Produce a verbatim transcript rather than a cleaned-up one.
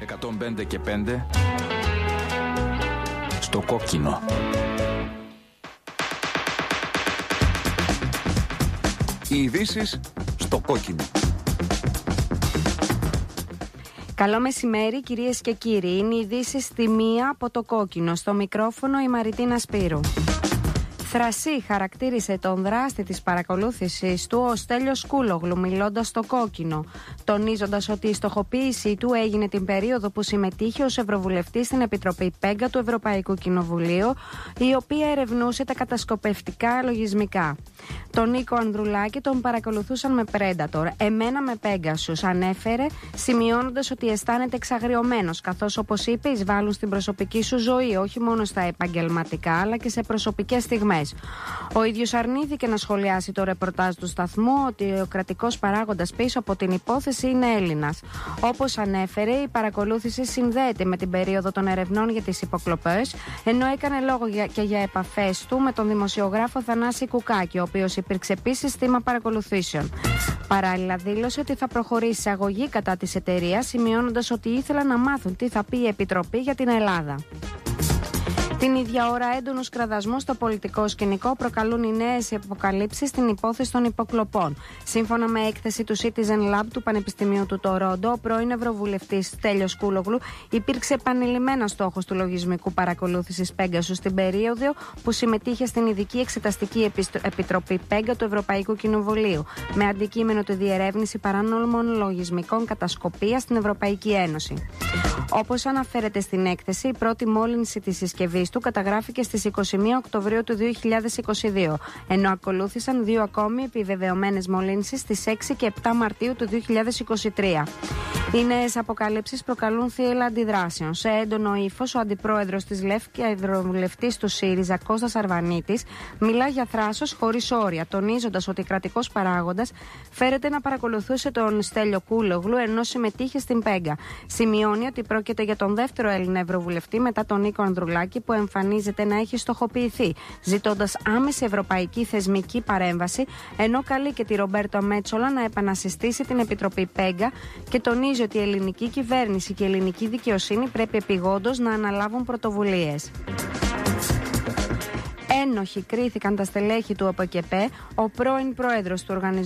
εκατόν πέντε και πέντε στο κόκκινο. Οι ειδήσεις στο κόκκινο. Καλό μεσημέρι κυρίες και κύριοι. Είναι οι ειδήσεις στη μία από το κόκκινο. Στο μικρόφωνο η Μαριτίνα Σπύρου. Θρασί χαρακτήρισε τον δράστη της παρακολούθησης του ο Στέλιος Κούλογλου μιλώντας στο κόκκινο, τονίζοντας ότι η στοχοποίησή του έγινε την περίοδο που συμμετείχε ως Ευρωβουλευτής στην Επιτροπή Πέγκα του Ευρωπαϊκού Κοινοβουλίου, η οποία ερευνούσε τα κατασκοπευτικά λογισμικά. Τον Νίκο Ανδρουλάκη τον παρακολουθούσαν με Predator, εμένα με Pegasus, ανέφερε, σημειώνοντας ότι αισθάνεται εξαγριωμένος, καθώς όπως είπε εισβάλλουν στην προσωπική σου ζωή, όχι μόνο στα επαγγελματικά αλλά και σε προσωπικές στιγμές. Ο ίδιος αρνήθηκε να σχολιάσει το ρεπορτάζ του σταθμού ότι ο κρατικός παράγοντας πίσω από την υπόθεση είναι Έλληνας. Όπως ανέφερε, η παρακολούθηση συνδέεται με την περίοδο των ερευνών για τις υποκλοπές, ενώ έκανε λόγο για, και για επαφές του με τον δημοσιογράφο Θανάση Κουκάκη, ο οποίος υπήρξε επίσης θύμα παρακολουθήσεων. Παράλληλα, δήλωσε ότι θα προχωρήσει σε αγωγή κατά της εταιρείας, σημειώνοντας ότι ήθελαν να μάθουν τι θα πει η Επιτροπή για την Ελλάδα. Την ίδια ώρα, έντονους κραδασμούς στο πολιτικό σκηνικό προκαλούν οι νέες αποκαλύψεις στην υπόθεση των υποκλοπών. Σύμφωνα με έκθεση του Citizen Lab του Πανεπιστημίου του Τορόντο, ο πρώην Ευρωβουλευτής Στέλιος Κούλογλου υπήρξε επανειλημμένα στόχος του λογισμικού παρακολούθησης Pegasus στην περίοδο που συμμετείχε στην Ειδική Εξεταστική Επιτροπή Πέγκα του Ευρωπαϊκού Κοινοβουλίου, με αντικείμενο τη διερεύνηση παράνομων λογισμικών κατασκοπίας στην Ευρωπαϊκή Ένωση. Όπως αναφέρεται στην έκθεση, η πρώτη μόλυνση της συσκευής του καταγράφηκε στις είκοσι μία Οκτωβρίου του δύο χιλιάδες είκοσι δύο, ενώ ακολούθησαν δύο ακόμη επιβεβαιωμένες μολύνσεις στις έξι και επτά Μαρτίου του δύο χιλιάδες είκοσι τρία. Οι νέες αποκαλύψεις προκαλούν θύελλα αντιδράσεων. Σε έντονο ύφος, ο αντιπρόεδρος της ΛΕΦ και ευρωβουλευτής του ΣΥΡΙΖΑ, Κώστας Αρβανίτης, μιλά για θράσος χωρίς όρια, τονίζοντας ότι κρατικός παράγοντας φέρεται να παρακολουθούσε τον Στέλιο Κούλογλου ενώ συμμετείχε στην Πέγκα. Σημειώνει ότι πρόκειται για τον δεύτερο Έλληνα ευρωβουλευτή μετά τον Νίκο Ανδρουλάκη που εμφανίζεται να έχει στοχοποιηθεί, ζητώντας άμεση ευρωπαϊκή θεσμική παρέμβαση, ενώ καλεί και τη Ρομπέρτο Μέτσολα να επανασυστήσει την Επιτροπή Πέγκα και τονίζει ότι η ελληνική κυβέρνηση και η ελληνική δικαιοσύνη πρέπει επειγόντως να αναλάβουν πρωτοβουλίες. Ένοχοι κρίθηκαν τα στελέχη του ΟΠΕΚΕΠΕ, ο πρώην πρόεδρος του οργανισμού